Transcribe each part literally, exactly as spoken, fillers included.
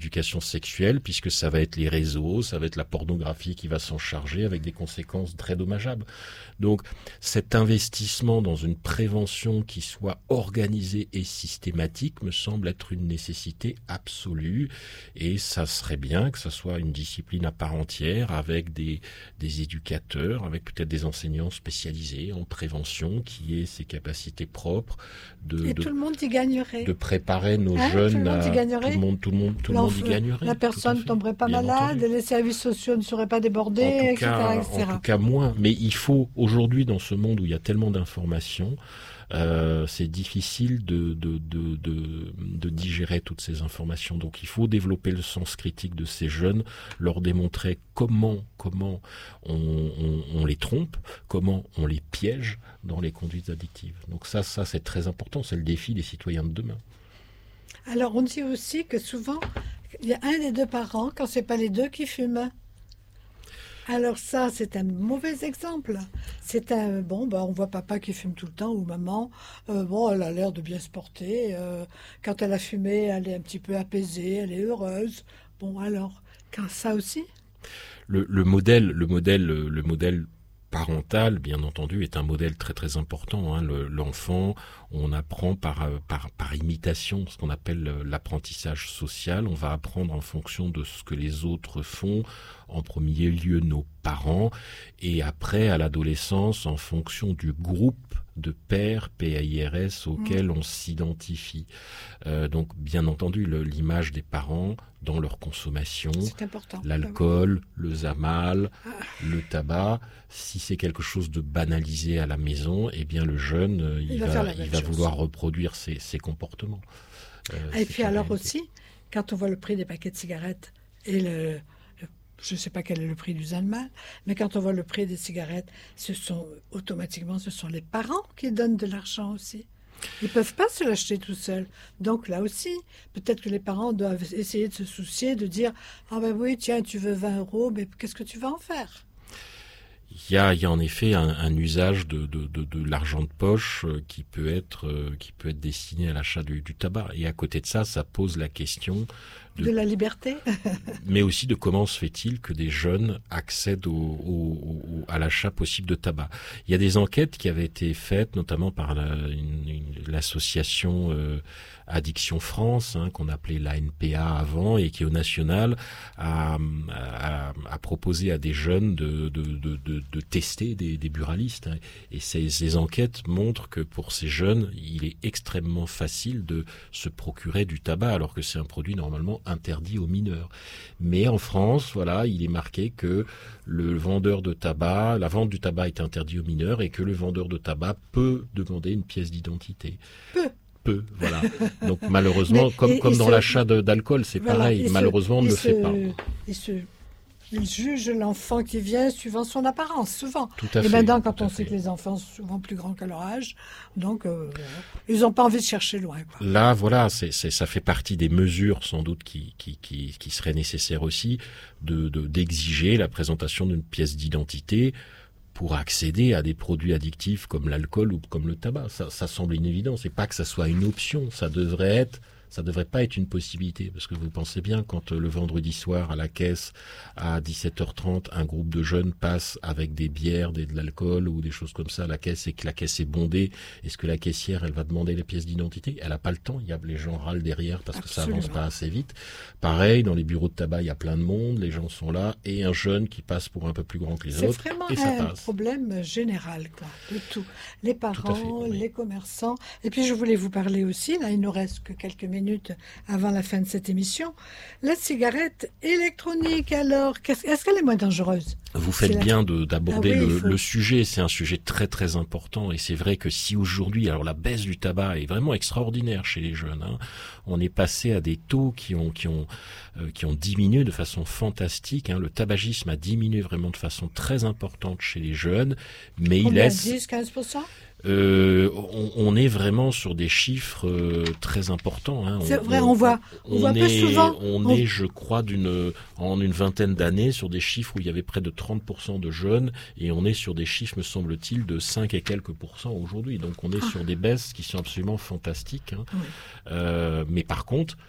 l'éducation sexuelle, puisque ça va être les réseaux, ça va être la pornographie qui va s'en charger avec des conséquences très dommageables. Donc cet investissement dans une prévention qui soit organisée et systématique me semble être une nécessité absolue, et ça serait bien que ça soit une discipline à part entière avec des, des éducateurs, avec peut-être des enseignants spécialisés en prévention qui aient ces capacités propres de, et de, tout le monde y gagnerait. de préparer nos Hein, jeunes tout le monde y à gagnerait. tout le monde, tout le monde, tout le monde y gagnerait. La tout personne à ne fait, tomberait pas bien malade, entendu. les services sociaux ne seraient pas débordés, En tout, et cetera, cas, et cetera. en tout cas moins, mais il faut aujourd'hui dans ce monde où il y a tellement d'informations, euh, c'est difficile de, de, de, de, de digérer toutes ces informations. Donc il faut développer le sens critique de ces jeunes, leur démontrer comment, comment on, on, on les trompe, comment on les piège dans les conduites addictives. Donc ça, ça c'est très important, c'est le défi des citoyens de demain. Alors on dit aussi que souvent, il y a un des deux parents, quand ce n'est pas les deux, qui fument. Alors ça, c'est un mauvais exemple. C'est un bon, bah on voit papa qui fume tout le temps ou maman. Euh, bon, elle a l'air de bien se porter. Euh, quand elle a fumé, elle est un petit peu apaisée, elle est heureuse. Bon, alors, quand ça aussi. Le, le modèle, le modèle, le modèle parental, bien entendu, est un modèle très très important. Hein. Le, l'enfant, on apprend par, par, par imitation, ce qu'on appelle l'apprentissage social. On va apprendre en fonction de ce que les autres font, en premier lieu nos parents, et après à l'adolescence en fonction du groupe de pairs, P A I R S, auquel mmh. on s'identifie. Euh, donc bien entendu, le, l'image des parents dans leur consommation, c'est important. L'alcool, le zamal, ah. le tabac, si c'est quelque chose de banalisé à la maison, eh bien le jeune, euh, il, il va, va, il va vouloir reproduire ces, ces comportements. Euh, et puis alors réalité. Aussi, quand on voit le prix des paquets de cigarettes et le... je ne sais pas quel est le prix du Zalmal, mais quand on voit le prix des cigarettes, ce sont automatiquement, ce sont les parents qui donnent de l'argent aussi. Ils ne peuvent pas se l'acheter tout seuls. Donc là aussi, peut-être que les parents doivent essayer de se soucier, de dire « Ah ben oui, tiens, tu veux vingt euros, mais qu'est-ce que tu vas en faire ?» Il y a, il y a en effet un, un usage de, de, de, de l'argent de poche qui peut être, qui peut être destiné à l'achat du, du tabac. Et à côté de ça, ça pose la question de, de la liberté, mais aussi de comment se fait-il que des jeunes accèdent au, au, au, à l'achat possible de tabac. Il y a des enquêtes qui avaient été faites, notamment par la, une, une, l'association euh, Addiction France, hein, qu'on appelait l'A N P A avant, et qui au national a, a, a proposé à des jeunes de, de, de, de, de tester des, des buralistes. Hein. Et ces, ces enquêtes montrent que pour ces jeunes, il est extrêmement facile de se procurer du tabac, alors que c'est un produit normalement interdit aux mineurs. Mais en France, voilà, il est marqué que le vendeur de tabac, la vente du tabac est interdite aux mineurs et que le vendeur de tabac peut demander une pièce d'identité. Peu. Peu, voilà. Donc malheureusement, mais, comme, et, comme et dans ce, l'achat de, d'alcool, c'est voilà, pareil. Malheureusement, on ne le ce, fait pas. Et ce, il juge l'enfant qui vient suivant son apparence, souvent. Tout à et fait, maintenant, quand tout on sait fait. que les enfants sont souvent plus grands qu'à leur âge, donc euh, ils n'ont pas envie de chercher loin. Quoi. Là, voilà, c'est, c'est, ça fait partie des mesures sans doute qui, qui, qui, qui seraient nécessaires aussi de, de, d'exiger la présentation d'une pièce d'identité pour accéder à des produits addictifs comme l'alcool ou comme le tabac. Ça, ça semble une évidence. C'est pas que ça soit une option. Ça devrait être, ça devrait pas être une possibilité. Parce que vous pensez bien, quand le vendredi soir à la caisse, à dix-sept heures trente, un groupe de jeunes passe avec des bières, des, de l'alcool ou des choses comme ça à la caisse et que la caisse est bondée, est-ce que la caissière, elle va demander les pièces d'identité? Elle a pas le temps. Il y a, les gens râlent derrière parce Absolument. que ça avance pas assez vite. Pareil, dans les bureaux de tabac, il y a plein de monde, les gens sont là, et un jeune qui passe pour un peu plus grand que les C'est autres. C'est vraiment et ça un passe. problème général, quoi, de tout. Les parents, tout fait, oui. les commerçants. Et puis je voulais vous parler aussi, là il nous reste que quelques minutes avant la fin de cette émission, la cigarette électronique, alors, est-ce qu'elle est moins dangereuse? Vous faites la... bien de, d'aborder ah oui, le, faut... le sujet, c'est un sujet très très important et c'est vrai que si aujourd'hui, alors la baisse du tabac est vraiment extraordinaire chez les jeunes, hein, on est passé à des taux qui ont qui ont euh, qui ont diminué de façon fantastique, hein, le tabagisme a diminué vraiment de façon très importante chez les jeunes, mais Combien, il laisse dix à quinze pour cent Euh, on, on est vraiment sur des chiffres euh, très importants. Hein. C'est on, vrai, on, on voit, on, on voit est, peu souvent. On, on est, je crois, d'une en une vingtaine d'années sur des chiffres où il y avait près de trente pour cent de jeunes, et on est sur des chiffres, me semble-t-il, de cinq et quelques pourcents aujourd'hui. Donc on est ah. sur des baisses qui sont absolument fantastiques. Hein. Oui. Euh, mais par contre,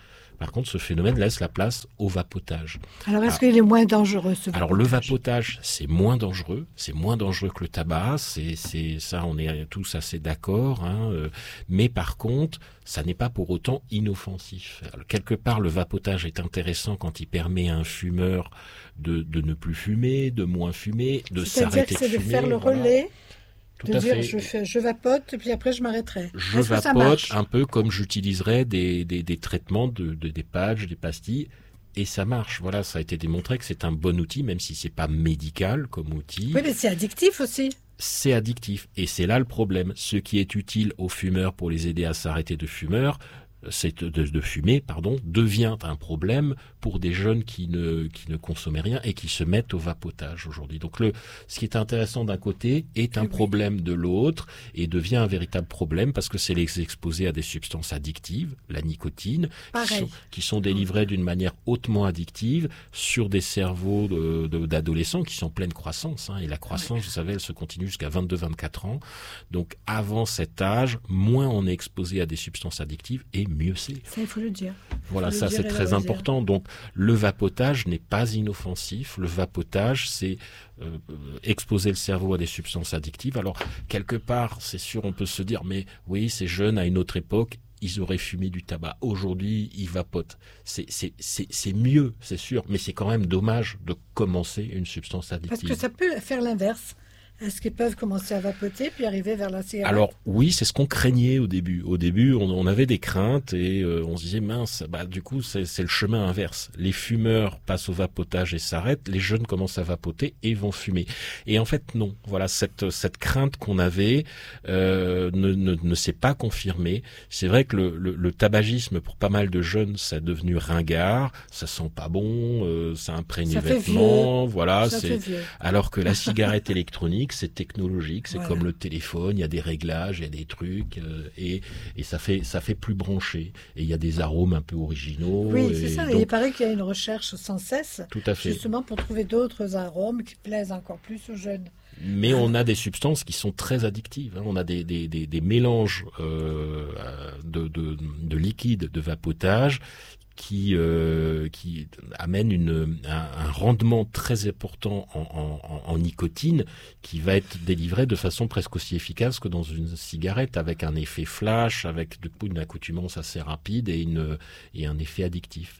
Par contre, ce phénomène laisse la place au vapotage. Alors, est-ce alors, qu'il est moins dangereux, ce vapotage ? Alors, le vapotage, c'est moins dangereux. C'est moins dangereux que le tabac. C'est, c'est ça, on est tous assez d'accord. Hein, euh, mais par contre, ça n'est pas pour autant inoffensif. Alors, quelque part, le vapotage est intéressant quand il permet à un fumeur de, de ne plus fumer, de moins fumer, de s'arrêter de fumer. C'est-à-dire que c'est de faire le relais. Tout de dire je, fais, je vapote et puis après je m'arrêterai. Je Est-ce vapote un peu comme j'utiliserais des, des, des traitements, de, de, des patchs, des pastilles, et ça marche. Voilà, ça a été démontré que c'est un bon outil, même si c'est pas médical comme outil. Oui, mais c'est addictif aussi. C'est addictif, et c'est là le problème. Ce qui est utile aux fumeurs pour les aider à s'arrêter de fumeur, c'est de, de fumer, pardon, devient un problème pour des jeunes qui ne qui ne consommaient rien et qui se mettent au vapotage aujourd'hui. Donc le ce qui est intéressant d'un côté est un oui. problème de l'autre et devient un véritable problème parce que c'est les exposer à des substances addictives, la nicotine, qui sont, qui sont délivrées d'une manière hautement addictive sur des cerveaux de, de, d'adolescents qui sont en pleine croissance. Hein, et la croissance, oui. vous savez, elle se continue jusqu'à vingt-deux à vingt-quatre ans. Donc avant cet âge, moins on est exposé à des substances addictives et mieux c'est. Ça, il faut le dire. Voilà, ça c'est très important. Donc, le vapotage n'est pas inoffensif. Le vapotage, c'est euh, exposer le cerveau à des substances addictives. Alors, quelque part, c'est sûr, on peut se dire, mais oui, ces jeunes, à une autre époque, ils auraient fumé du tabac. Aujourd'hui, ils vapotent. C'est, c'est, c'est, c'est mieux, c'est sûr, mais c'est quand même dommage de commencer une substance addictive. Parce que ça peut faire l'inverse. Est-ce qu'ils peuvent commencer à vapoter puis arriver vers la cigarette ? Alors oui, c'est ce qu'on craignait au début. Au début, on, on avait des craintes et euh, on se disait mince, bah du coup c'est, c'est le chemin inverse. Les fumeurs passent au vapotage et s'arrêtent, les jeunes commencent à vapoter et vont fumer. Et en fait non. Voilà, cette cette crainte qu'on avait euh, ne, ne ne s'est pas confirmée. C'est vrai que le, le, le tabagisme pour pas mal de jeunes, ça est devenu ringard, ça sent pas bon, euh, ça imprègne les vêtements, voilà. Ça c'est alors que la cigarette électronique c'est technologique, c'est voilà. Comme le téléphone, il y a des réglages, il y a des trucs, euh, et, et ça fait ça fait plus branché. Et il y a des arômes un peu originaux. Oui, et c'est ça. Donc, et il paraît qu'il y a une recherche sans cesse, tout à fait. Justement pour trouver d'autres arômes qui plaisent encore plus aux jeunes. Mais on a des substances qui sont très addictives. Hein. On a des, des, des, des mélanges euh, de, de, de liquides de vapotage qui euh, qui amène une un, un rendement très important en, en, en nicotine qui va être délivré de façon presque aussi efficace que dans une cigarette, avec un effet flash, avec du coup une accoutumance assez rapide et une et un effet addictif.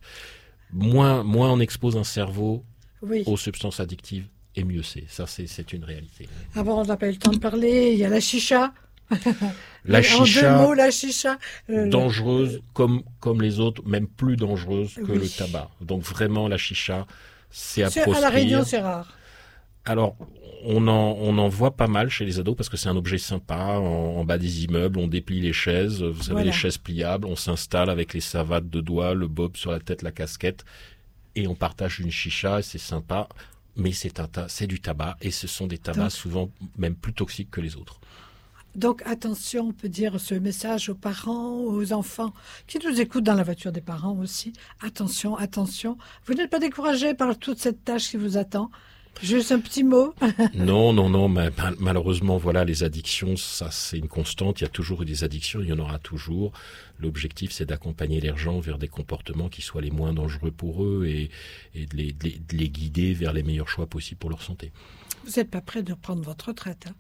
Moins moins on expose un cerveau oui. aux substances addictives et mieux c'est. Ça c'est c'est une réalité. Ah bon, on n'a pas eu le temps de parler. Il y a la chicha. La chicha, en deux mots, la chicha euh, dangereuse le... comme comme les autres, même plus dangereuse que oui. le tabac. Donc vraiment la chicha, c'est à c'est, proscrire. À la Réunion, c'est rare. Alors on en on en voit pas mal chez les ados parce que c'est un objet sympa. En, en bas des immeubles, on déplie les chaises. Vous savez, voilà. Les chaises pliables. On s'installe avec les savates de doigts, le bob sur la tête, la casquette, et on partage une chicha. Et c'est sympa, mais c'est un ta- c'est du tabac et ce sont des tabacs Donc... souvent même plus toxiques que les autres. Donc attention, on peut dire ce message aux parents, aux enfants qui nous écoutent dans la voiture des parents aussi. Attention, attention. Vous n'êtes pas découragés par toute cette tâche qui vous attend. Juste un petit mot. Non, non, non. Mais malheureusement, voilà, les addictions, ça c'est une constante. Il y a toujours eu des addictions, il y en aura toujours. L'objectif, c'est d'accompagner les gens vers des comportements qui soient les moins dangereux pour eux et, et de, les, de, les, de les guider vers les meilleurs choix possibles pour leur santé. Vous n'êtes pas prêt de prendre votre retraite, hein ?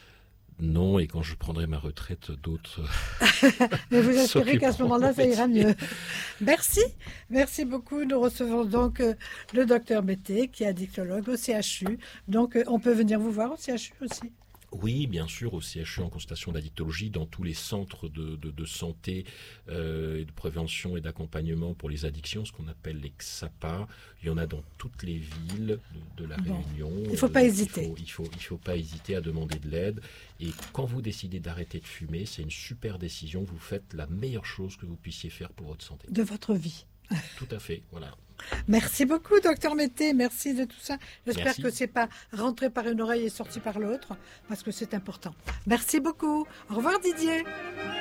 Non, et quand je prendrai ma retraite, d'autres... Mais vous espérez qu'à ce moment-là, ça ira mieux. Merci. Merci beaucoup. Nous recevons donc euh, le docteur Mété, qui est addictologue au C H U. Donc, euh, on peut venir vous voir au C H U aussi. Oui, bien sûr, au C H U en consultation d'addictologie, dans tous les centres de, de, de santé euh, et de prévention et d'accompagnement pour les addictions, ce qu'on appelle les X A P A. Il y en a dans toutes les villes de, de la bon. Réunion. Il ne faut pas euh, hésiter. Il faut, il faut, il faut pas hésiter à demander de l'aide. Et quand vous décidez d'arrêter de fumer, c'est une super décision. Vous faites la meilleure chose que vous puissiez faire pour votre santé. De votre vie. Tout à fait, voilà. Merci beaucoup, docteur Mété. Merci de tout ça. J'espère Merci. que c'est pas rentré par une oreille et sorti par l'autre, parce que c'est important. Merci beaucoup. Au revoir, Didier.